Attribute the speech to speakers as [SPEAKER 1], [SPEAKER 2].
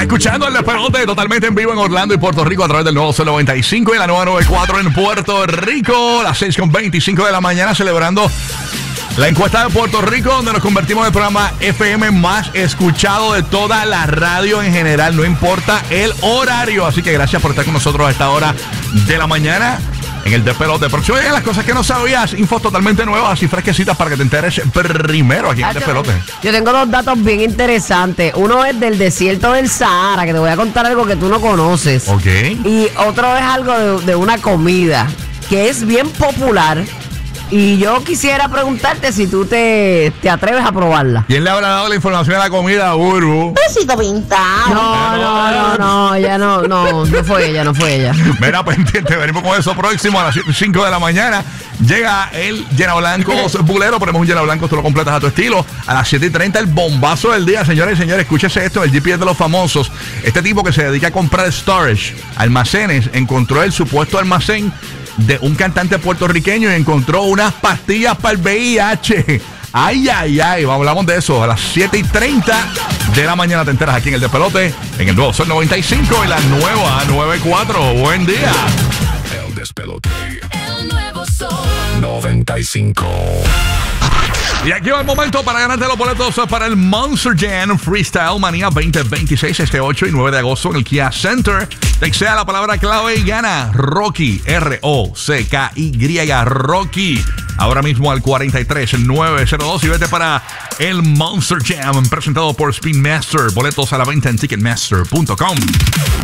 [SPEAKER 1] escuchando el despelote totalmente en vivo en Orlando y Puerto Rico a través del nuevo Sol 95 y la nueva 94 en Puerto Rico. Las 6:25 de la mañana celebrando la encuesta de Puerto Rico, donde nos convertimos en el programa FM más escuchado de toda la radio en general, no importa el horario. Así que gracias por estar con nosotros a esta hora de la mañana en el despelote. Próximo día, las cosas que no sabías, infos totalmente nuevas y fresquecitas para que te enteres primero aquí en el despelote.
[SPEAKER 2] Yo tengo dos datos bien interesantes. Uno es del desierto del Sahara, que te voy a contar algo que tú no conoces.
[SPEAKER 1] Ok.
[SPEAKER 2] Y otro es algo de una comida que es bien popular. Y yo quisiera preguntarte si tú te atreves a probarla.
[SPEAKER 1] ¿Quién le habrá dado la información de la comida, Burbu?
[SPEAKER 3] Besito pintado.
[SPEAKER 2] No, ella no fue ella.
[SPEAKER 1] Mira, pendiente, venimos con eso próximo a las 7:05 de la mañana. Llega el Llena Blancos Bulero, ponemos un Llena Blancos, tú lo completas a tu estilo. A las 7:30 el bombazo del día, señores y señores, escúchese esto, el GPS de los famosos. Este tipo que se dedica a comprar storage, almacenes, encontró el supuesto almacén de un cantante puertorriqueño y encontró unas pastillas para el VIH. Ay, hablamos de eso a las 7:30 de la mañana. Te enteras aquí en el despelote, en el nuevo Sol 95 y la nueva 94. Buen día.
[SPEAKER 4] El despelote. El nuevo Sol 95.
[SPEAKER 1] Y aquí va el momento para ganarte los boletos para el Monster Jam Freestyle Manía 2026 este 8 y 9 de agosto en el Kia Center. Textea la palabra clave y gana Rocky, ROCKY, Rocky. Ahora mismo al 43902 y vete para el Monster Jam presentado por Spin Master. Boletos a la venta en Ticketmaster.com.